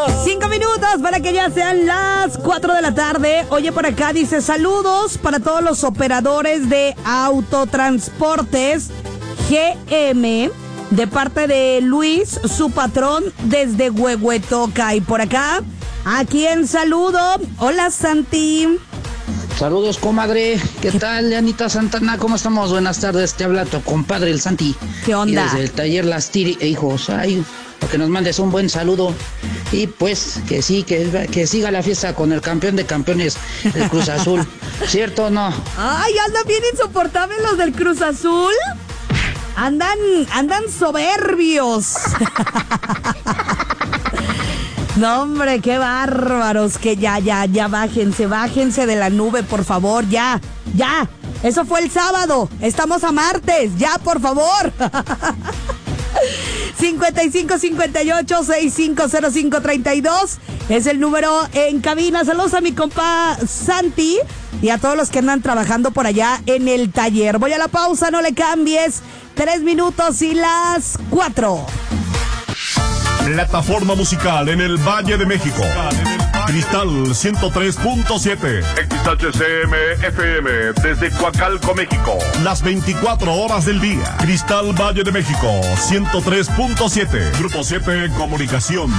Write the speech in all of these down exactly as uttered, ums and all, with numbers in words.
Cinco minutos para que ya sean las cuatro de la tarde. Oye, por acá dice saludos para todos los operadores de autotransportes G M de parte de Luis, su patrón desde Huehuetoca. Y por acá, ¿a quién saludo? Hola, Santi. Saludos, comadre. ¿Qué tal, Anita Santana? ¿Cómo estamos? Buenas tardes. Te habla tu compadre, el Santi. ¿Qué onda? Y desde el taller Las Tiri, eh, hijos, ay, para que nos mandes un buen saludo. Y pues, que sí, que, que siga la fiesta con el campeón de campeones, el Cruz Azul. ¿Cierto o no? Ay, andan bien insoportables los del Cruz Azul. Andan, andan soberbios. No, hombre, qué bárbaros, que ya, ya, ya, bájense, bájense de la nube, por favor, ya, ya. Eso fue el sábado, estamos a martes, ya, por favor. cincuenta y cinco cincuenta y ocho sesenta y cinco cero cinco treinta y dos es el número en cabina. Saludos a mi compa Santi y a todos los que andan trabajando por allá en el taller. Voy a la pausa, no le cambies. Tres minutos y las cuatro. Plataforma musical en el Valle de México. Cristal ciento tres punto siete. X H C M F M desde Coacalco, México. Las veinticuatro horas del día. Cristal Valle de México ciento tres punto siete. Grupo siete Comunicación.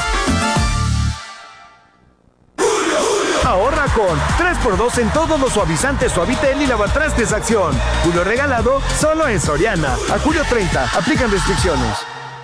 Ahorra con tres por dos en todos los suavizantes Suavitel y lavatrastes Acción. Julio regalado solo en Soriana. A julio treinta. Aplican restricciones.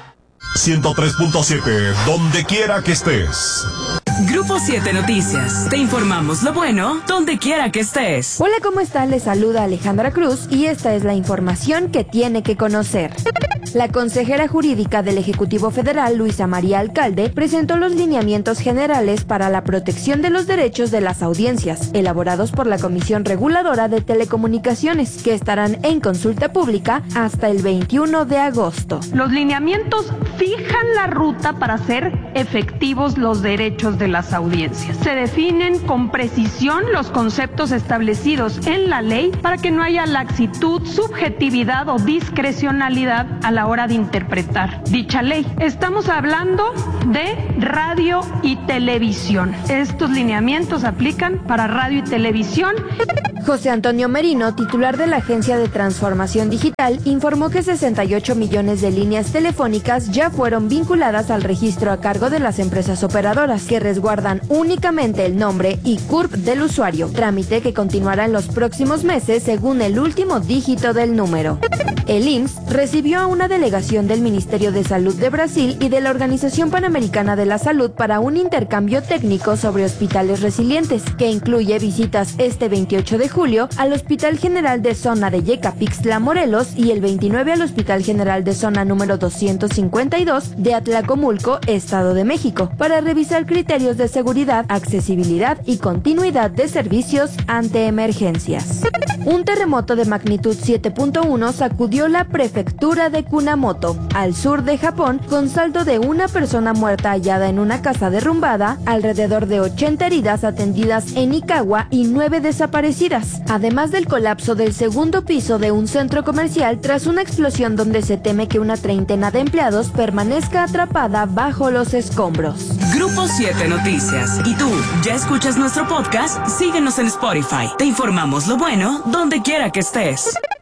ciento tres punto siete, donde quiera que estés. Grupo siete Noticias. Te informamos lo bueno, donde quiera que estés. Hola, ¿cómo están? Les saluda Alejandra Cruz y esta es la información que tiene que conocer. La consejera jurídica del Ejecutivo Federal, Luisa María Alcalde, presentó los lineamientos generales para la protección de los derechos de las audiencias, elaborados por la Comisión Reguladora de Telecomunicaciones, que estarán en consulta pública hasta el veintiuno de agosto. Los lineamientos fijan la ruta para hacer efectivos los derechos de las audiencias. Se definen con precisión los conceptos establecidos en la ley para que no haya laxitud, subjetividad o discrecionalidad a la hora de interpretar dicha ley. Estamos hablando de radio y televisión. Estos lineamientos aplican para radio y televisión. José Antonio Merino, titular de la Agencia de Transformación Digital, informó que sesenta y ocho millones de líneas telefónicas ya fueron vinculadas al registro a cargo de las empresas operadoras, que resguardan únicamente el nombre y C U R P del usuario, trámite que continuará en los próximos meses según el último dígito del número. El I M S S recibió a una delegación del Ministerio de Salud de Brasil y de la Organización Panamericana de la Salud para un intercambio técnico sobre hospitales resilientes, que incluye visitas este veintiocho de julio al Hospital General de Zona de Yecapixtla, Morelos, y el veintinueve al Hospital General de Zona número doscientos cincuenta y dos de Atlacomulco, Estado de México, para revisar criterios de seguridad, accesibilidad y continuidad de servicios ante emergencias. Un terremoto de magnitud siete punto uno sacudió la prefectura de Kunamoto, al sur de Japón, con saldo de una persona muerta hallada en una casa derrumbada, alrededor de ochenta heridas atendidas en Ikawa y nueve desaparecidas, además del colapso del segundo piso de un centro comercial tras una explosión donde se teme que una treintena de empleados permanezca atrapada bajo los escombros. Grupo siete Noticias. ¿Y tú, ya escuchas nuestro podcast? Síguenos en Spotify. Te informamos lo bueno, donde quiera que estés.